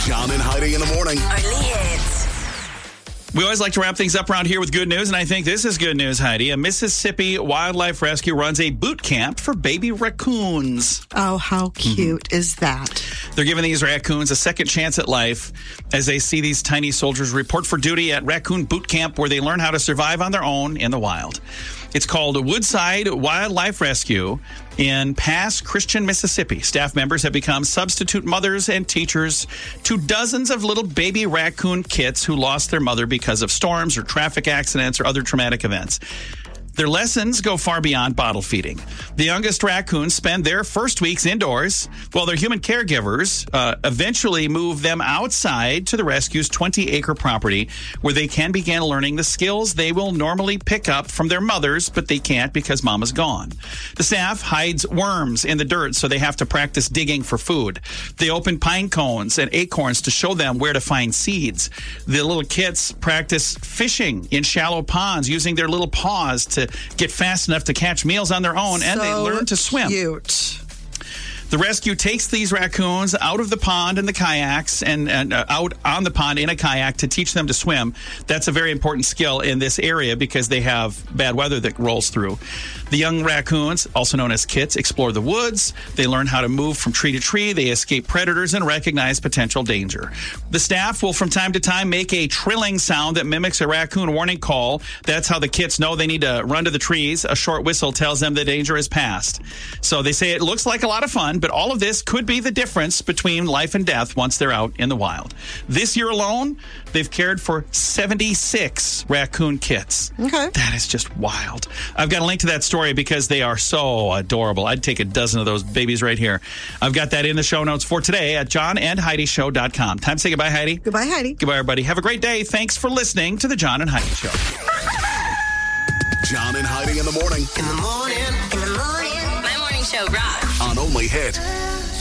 John and Heidi in the morning. Only hits. We always like to wrap things up around here with good news, and I think this is good news, Heidi. A Mississippi Wildlife Rescue runs a boot camp for baby raccoons. Oh, how cute is that? They're giving these raccoons a second chance at life as they see these tiny soldiers report for duty at Raccoon Boot Camp, where they learn how to survive on their own in the wild. It's called Woodside Wildlife Rescue in Pass Christian, Mississippi. Staff members have become substitute mothers and teachers to dozens of little baby raccoon kits who lost their mother because of storms or traffic accidents or other traumatic events. Their lessons go far beyond bottle feeding. The youngest raccoons spend their first weeks indoors, while their human caregivers eventually move them outside to the rescue's 20-acre property, where they can begin learning the skills they will normally pick up from their mothers, but they can't because mama's gone. The staff hides worms in the dirt, so they have to practice digging for food. They open pine cones and acorns to show them where to find seeds. The little kits practice fishing in shallow ponds using their little paws to get fast enough to catch meals on their own, and they learn to swim. Cute. The rescue takes these raccoons out of the pond in the kayaks and out on the pond in a kayak to teach them to swim. That's a very important skill in this area because they have bad weather that rolls through. The young raccoons, also known as kits, explore the woods. They learn how to move from tree to tree. They escape predators and recognize potential danger. The staff will from time to time make a trilling sound that mimics a raccoon warning call. That's how the kits know they need to run to the trees. A short whistle tells them the danger is past. So they say it looks like a lot of fun, but all of this could be the difference between life and death once they're out in the wild. This year alone, they've cared for 76 raccoon kits. Okay. That is just wild. I've got a link to that story because they are so adorable. I'd take a dozen of those babies right here. I've got that in the show notes for today at johnandheidishow.com. Time to say goodbye, Heidi. Goodbye, Heidi. Goodbye, everybody. Have a great day. Thanks for listening to the John and Heidi Show. John and Heidi in the morning. In the morning. My morning show rocks. On Only Hit.